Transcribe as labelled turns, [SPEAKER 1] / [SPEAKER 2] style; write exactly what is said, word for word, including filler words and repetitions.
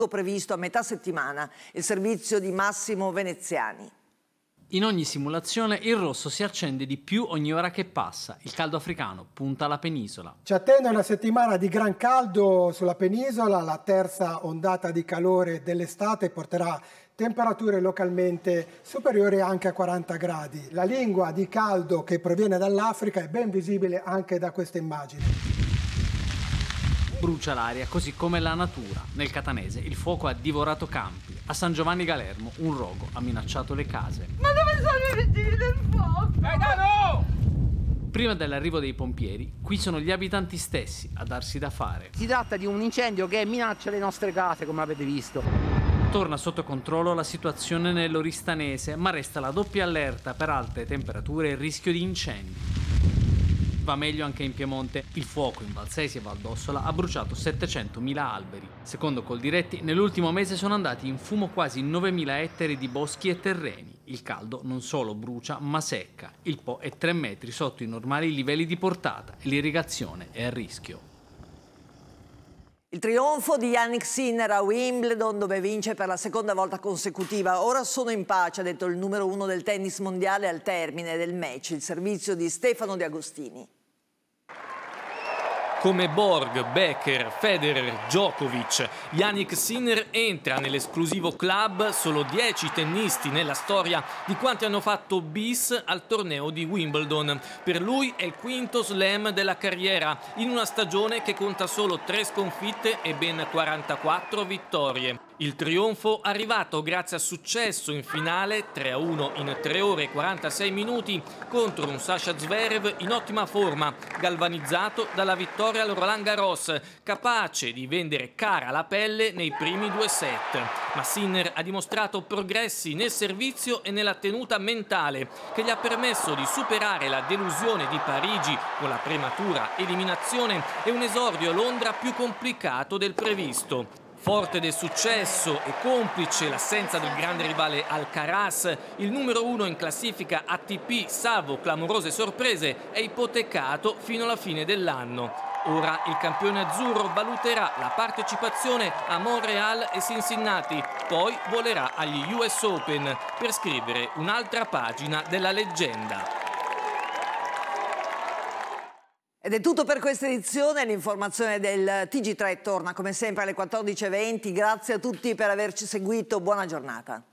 [SPEAKER 1] previsto a metà settimana, il servizio di Massimo Veneziani.
[SPEAKER 2] In ogni simulazione il rosso si accende di più ogni ora che passa. Il caldo africano punta alla penisola.
[SPEAKER 3] Ci attende una settimana di gran caldo sulla penisola. La terza ondata di calore dell'estate porterà temperature localmente superiori anche a quaranta gradi. La lingua di caldo che proviene dall'Africa è ben visibile anche da queste immagini.
[SPEAKER 2] Brucia l'aria, così come la natura. Nel Catanese il fuoco ha divorato campi. A San Giovanni Galermo un rogo ha minacciato le case.
[SPEAKER 4] Ma dove sono i vigili del fuoco?
[SPEAKER 2] Gaetano! Prima dell'arrivo dei pompieri, qui sono gli abitanti stessi a darsi da fare.
[SPEAKER 5] Si tratta di un incendio che minaccia le nostre case, come avete visto.
[SPEAKER 2] Torna sotto controllo la situazione nell'Oristanese, ma resta la doppia allerta per alte temperature e rischio di incendi. Va meglio anche in Piemonte. Il fuoco in Valsesi e Valdossola ha bruciato settecentomila alberi. Secondo Coldiretti, nell'ultimo mese sono andati in fumo quasi novemila ettari di boschi e terreni. Il caldo non solo brucia, ma secca. Il Po è tre metri sotto i normali livelli di portata e l'irrigazione è a rischio.
[SPEAKER 1] Il trionfo di Jannik Sinner a Wimbledon, dove vince per la seconda volta consecutiva. Ora sono in pace, ha detto il numero uno del tennis mondiale al termine del match, il servizio di Stefano De Agostini.
[SPEAKER 6] Come Borg, Becker, Federer, Djokovic, Jannik Sinner entra nell'esclusivo club solo dieci tennisti nella storia di quanti hanno fatto bis al torneo di Wimbledon. Per lui è il quinto slam della carriera, in una stagione che conta solo tre sconfitte e ben quarantaquattro vittorie. Il trionfo arrivato grazie al successo in finale tre a uno in tre ore e quarantasei minuti contro un Sasha Zverev in ottima forma, galvanizzato dalla vittoria al Roland Garros, capace di vendere cara la pelle nei primi due set. Ma Sinner ha dimostrato progressi nel servizio e nella tenuta mentale che gli ha permesso di superare la delusione di Parigi con la prematura eliminazione e un esordio a Londra più complicato del previsto. Forte del successo e complice l'assenza del grande rivale Alcaraz, il numero uno in classifica A T P, salvo clamorose sorprese, è ipotecato fino alla fine dell'anno. Ora il campione azzurro valuterà la partecipazione a Montreal e Cincinnati, poi volerà agli U S Open per scrivere un'altra pagina della leggenda.
[SPEAKER 1] Ed è tutto per questa edizione, l'informazione del T G tre torna come sempre alle quattordici e venti, grazie a tutti per averci seguito, buona giornata.